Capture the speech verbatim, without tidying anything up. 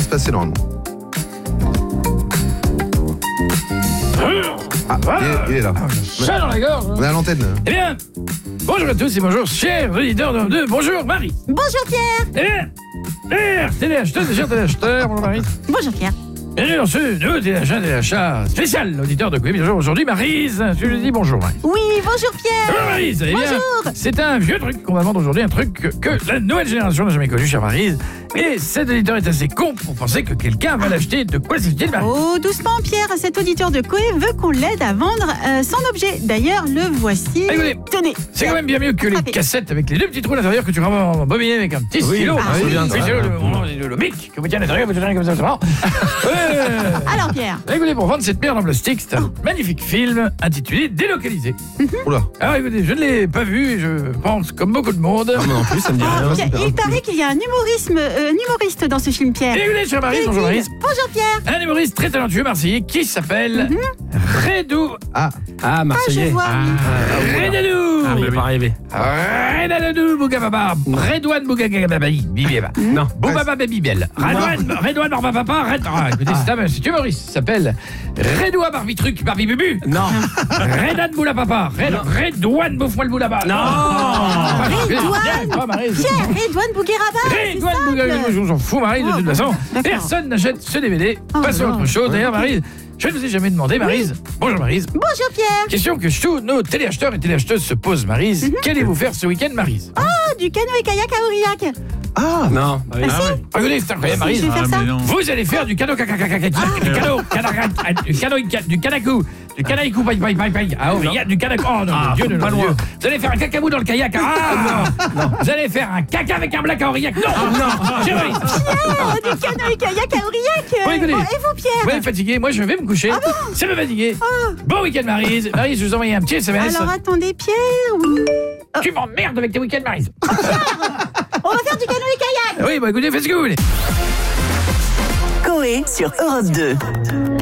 se passer normalement. Ah, il est, il est là. Ça dans la gorge. On est à l'antenne. Eh bien, bonjour à tous et bonjour, chers auditeurs de deux. Bonjour, Marie. Bonjour Pierre. Eh bien, chers téléacheteurs et chers téléacheteurs, bonjour, Marie. Bonjour Pierre. Bienvenue dans ce nouveau téléachat téléachat spécial, auditeur de Quiz. Bonjour, aujourd'hui, Maryse. Je lui dis bonjour, Maryse. Oui, bonjour Pierre. Bonjour, Maryse. Eh bien, Bonjour. c'est un vieux truc qu'on va vendre aujourd'hui, un truc que, que la nouvelle génération n'a jamais connu, chère Maryse. Et cet auditeur est assez con pour penser que quelqu'un va l'acheter. De quoi s'agit-il, Maryse? Oh, doucement Pierre, cet auditeur de Coé veut qu'on l'aide à vendre euh, son objet. D'ailleurs, le voici. Écoutez, tenez. C'est quand même bien mieux que les Frappez. cassettes avec les deux petits trous à l'intérieur que tu ramènes en bobiner avec un petit stylo. ah oui, le, ça, stylo, le, le, le bic que vous tenez à l'intérieur, vous tenez comme ça, c'est marrant. Ouais. Alors Pierre. Écoutez, pour vendre cette merde en plastique, c'est un magnifique film intitulé Délocalisé. Oula. Alors écoutez, je ne l'ai pas vu et je pense comme beaucoup de monde. Ah, moi non plus, ça me dit rien. Pierre, il paraît qu'il y a un humorisme, euh, un humoriste dans ce film Pierre. Écoutez, cher Maryse, bonjour Maryse. Bonjour Pierre. Un humoriste très talentueux marseillais qui s'appelle Redou. Ah, Ah, Ah, je Marseillais. vois. oui. Redadou. Ah, mais il est pas arrivé. Redadou Bougababa. Redouane Bougagababaï. Bibieba. Non. Boubaba Babybel. Redouane, Redouane Barbapapa. Red... Ah, écoutez, c'est un c'est humoriste. Il s'appelle Redouane Barbitruc Barbibubu. Non. Redan Boulapapa. Red... Redouane Bouffe-moi le Boulaba. Non. Ah, Redouane. bien, toi, Maryse. Pierre, Redouane Bougueraba. Redouane Bougababa. Je m'en fous, Maryse, de toute Oh, façon. d'accord. Personne n'achète ce D V D. Oh, Passons à non. autre chose. D'ailleurs, Maryse, je ne vous ai jamais demandé, Maryse. Bonjour, Maryse. Bonjour Pierre. Question que tous nos téléacheteurs et téléacheteuses se posent, Maryse. Qu'allez-vous faire ce week-end, Maryse? Ah, du canoë kayak à Aurillac. ah, Non. Ah oui. Ah, si. Regardez, c'est incroyable, Si, Maryse. je vais faire ça. Vous allez faire du canot caca caca caca du canot canara- du canot du canacou du canaïcou paille paille paille paille ah oui, il y a du canacou. Oh non, Ah, Dieu de pas notre loin. Dieu. Vous allez faire un cacabou dans le kayak. Ah non. Vous allez faire un caca avec un black à Aurillac. Non, non, j'ai Maryse. Pierre, du canoë kayak à Aurillac. Bon, écoutez. Bon, et vous Pierre? Vous êtes fatigué, moi je vais me coucher. Ça me fatigué. Bon week-end, Maryse. Maryse, je vous envoie un petit S M S. Alors attendez Pierre. Tu m'emmerdes avec tes week-ends, Maryse. On va faire du canoë kayak. Oui, bah écoutez, faites ce que vous voulez. Coé sur Europe deux.